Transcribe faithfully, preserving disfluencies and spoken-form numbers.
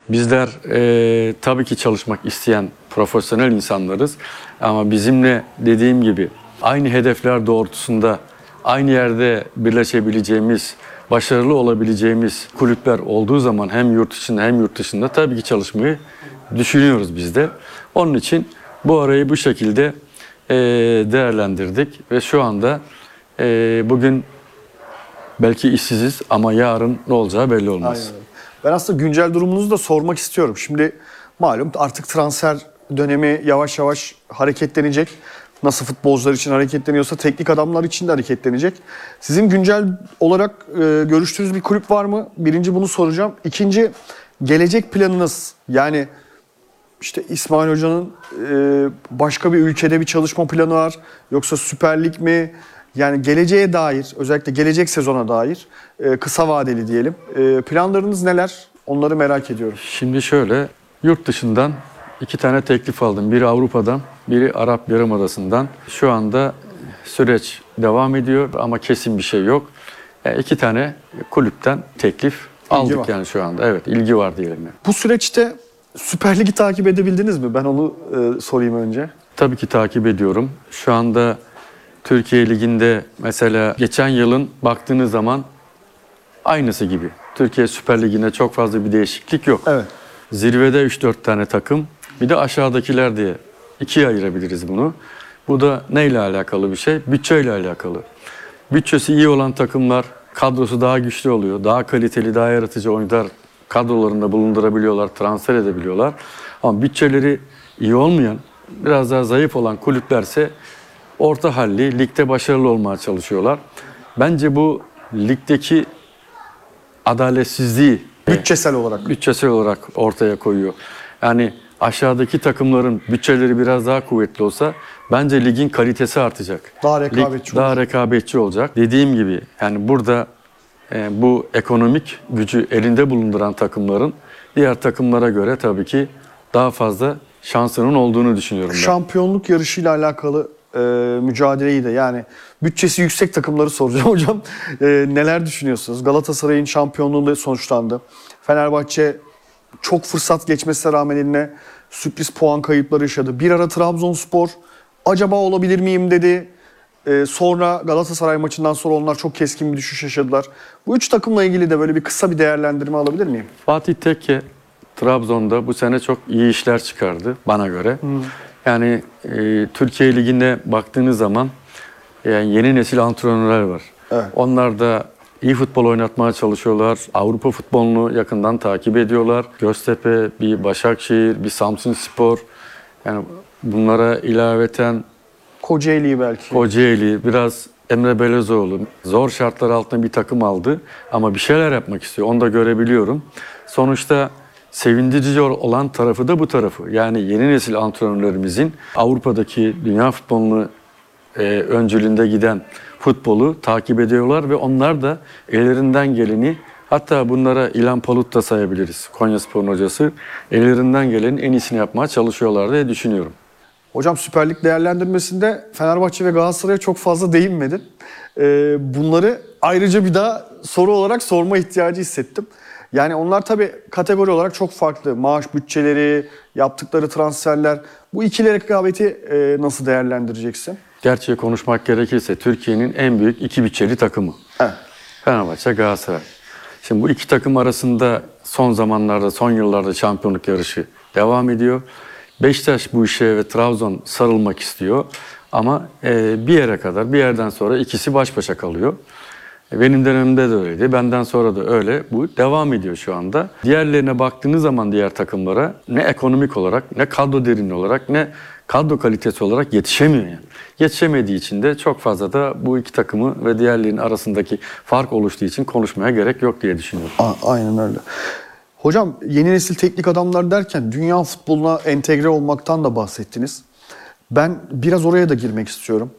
Bizler e, tabii ki çalışmak isteyen profesyonel insanlarız. Ama bizimle dediğim gibi aynı hedefler doğrultusunda aynı yerde birleşebileceğimiz, başarılı olabileceğimiz kulüpler olduğu zaman hem yurt içinde hem yurt dışında tabii ki çalışmayı düşünüyoruz biz de. Onun için bu arayı bu şekilde e, değerlendirdik ve şu anda e, bugün belki işsiziz ama yarın ne olacağı belli olmaz. Aynen. Ben aslında güncel durumunuzu da sormak istiyorum. Şimdi malum artık transfer dönemi yavaş yavaş hareketlenecek. Nasıl futbolcular için hareketleniyorsa teknik adamlar için de hareketlenecek. Sizin güncel olarak e, görüştüğünüz bir kulüp var mı? Birinci bunu soracağım. İkinci, gelecek planınız, yani işte İsmail Hoca'nın e, başka bir ülkede bir çalışma planı var. Yoksa Süper Lig mi? Yani geleceğe dair, özellikle gelecek sezona dair e, kısa vadeli diyelim. E, planlarınız neler? Onları merak ediyorum. Şimdi şöyle, yurt dışından iki tane teklif aldım. Biri Avrupa'dan, biri Arap Yarımadası'ndan. Şu anda süreç devam ediyor ama kesin bir şey yok. Yani iki tane kulüpten teklif aldık var. yani şu anda. Evet, ilgi var diyelim yani. Bu süreçte Süper Lig'i takip edebildiniz mi? Ben onu e, sorayım önce. Tabii ki takip ediyorum. Şu anda Türkiye Ligi'nde mesela geçen yılın baktığınız zaman aynısı gibi. Türkiye Süper Ligi'nde çok fazla bir değişiklik yok. Evet. Zirvede üç dört tane takım, bir de aşağıdakiler diye ikiye ayırabiliriz bunu. Bu da neyle alakalı bir şey? Bütçeyle alakalı. Bütçesi iyi olan takımlar kadrosu daha güçlü oluyor. Daha kaliteli, daha yaratıcı oyuncular kadrolarında bulundurabiliyorlar, transfer edebiliyorlar. Ama bütçeleri iyi olmayan, biraz daha zayıf olan kulüplerse orta halli, ligde başarılı olmaya çalışıyorlar. Bence bu ligdeki adaletsizliği Bütçesel olarak. bütçesel olarak ortaya koyuyor. Yani aşağıdaki takımların bütçeleri biraz daha kuvvetli olsa bence ligin kalitesi artacak. Daha rekabetçi Lig daha olacak. rekabetçi olacak. Dediğim gibi yani burada e, bu ekonomik gücü elinde bulunduran takımların diğer takımlara göre tabii ki daha fazla şansının olduğunu düşünüyorum ben. Şampiyonluk yarışıyla alakalı e, mücadeleyi de, yani bütçesi yüksek takımları soracağım hocam. E, neler düşünüyorsunuz? Galatasaray'ın şampiyonluğunda sonuçlandı. Fenerbahçe çok fırsat geçmesine rağmen eline sürpriz puan kayıpları yaşadı. Bir ara Trabzonspor acaba olabilir miyim dedi. E, sonra Galatasaray maçından sonra onlar çok keskin bir düşüş yaşadılar. Bu üç takımla ilgili de böyle bir kısa bir değerlendirme alabilir miyim? Fatih Tekke Trabzon'da bu sene çok iyi işler çıkardı bana göre. Hmm. Yani e, Türkiye Ligi'ne baktığınız zaman yani yeni nesil antrenörler var. Evet. Onlar da iyi futbol oynatmaya çalışıyorlar. Avrupa futbolunu yakından takip ediyorlar. Göztepe, bir Başakşehir, bir Samsunspor. Yani bunlara ilaveten Kocaeli belki. Kocaeli, biraz Emre Belezoğlu zor şartlar altında bir takım aldı ama bir şeyler yapmak istiyor. Onu da görebiliyorum. Sonuçta sevindirici olan tarafı da bu tarafı. Yani yeni nesil antrenörlerimizin Avrupa'daki dünya futbolunu e, öncülüğünde giden futbolu takip ediyorlar ve onlar da ellerinden geleni, hatta bunlara İlhan Palut da sayabiliriz. Konyaspor'un hocası. Ellerinden gelenin en iyisini yapmaya çalışıyorlar diye düşünüyorum. Hocam Süper Lig değerlendirmesinde Fenerbahçe ve Galatasaray'a çok fazla değinmedin. Ee, bunları ayrıca bir daha soru olarak sorma ihtiyacı hissettim. Yani onlar tabii kategori olarak çok farklı. Maaş bütçeleri, yaptıkları transferler. Bu ikili rekabeti e, nasıl değerlendireceksin? Gerçeği konuşmak gerekirse Türkiye'nin en büyük iki bütçeli takımı. Evet. Fenerbahçe, Galatasaray. Şimdi bu iki takım arasında son zamanlarda, son yıllarda şampiyonluk yarışı devam ediyor. Beşiktaş bu işe ve Trabzon sarılmak istiyor. Ama e, bir yere kadar, bir yerden sonra ikisi baş başa kalıyor. E, benim dönemimde de öyleydi. Benden sonra da öyle. Bu devam ediyor şu anda. Diğerlerine baktığınız zaman diğer takımlara ne ekonomik olarak, ne kadro derinliği olarak, ne kadro kalitesi olarak yetişemiyor yani. Yetişemediği için de çok fazla da bu iki takımı ve diğerlerinin arasındaki fark oluştuğu için konuşmaya gerek yok diye düşünüyorum. A- aynen öyle. Hocam yeni nesil teknik adamlar derken dünya futboluna entegre olmaktan da bahsettiniz. Ben biraz oraya da girmek istiyorum.